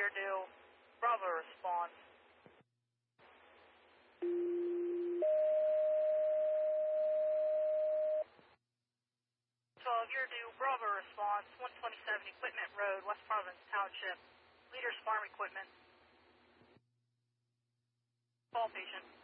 year due. Bravo response. 12 year due. Bravo response. 127 Equipment Road, West Providence Township. Leaders Farm Equipment. Call patient.